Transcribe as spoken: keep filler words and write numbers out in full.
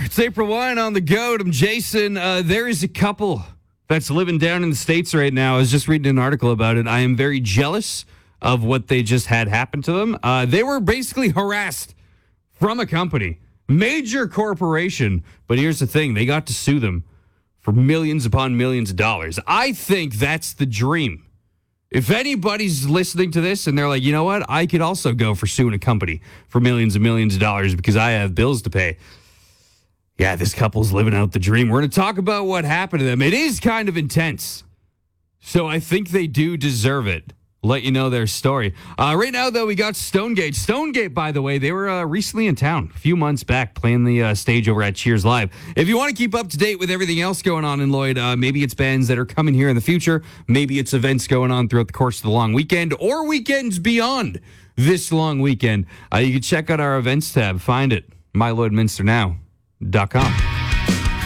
It's April first on the goat. I'm Jason. Uh, there is a couple that's living down in the States right now. I was just reading an article about it. I am very jealous of what they just had happen to them. Uh, they were basically harassed from a company, major corporation. But here's the thing. They got to sue them for millions upon millions of dollars. I think that's the dream. If anybody's listening to this and they're like, you know what? I could also go for suing a company for millions and millions of dollars because I have bills to pay. Yeah, this couple's living out the dream. We're going to talk about what happened to them. It is kind of intense. So I think they do deserve it. Let you know their story. Uh, right now, though, we got Stonegate. Stonegate, by the way, they were uh, recently in town a few months back playing the uh, stage over at Cheers Live. If you want to keep up to date with everything else going on in Lloyd, uh, maybe it's bands that are coming here in the future. Maybe it's events going on throughout the course of the long weekend or weekends beyond this long weekend. Uh, you can check out our events tab. Find it, my lloyd minster now dot com.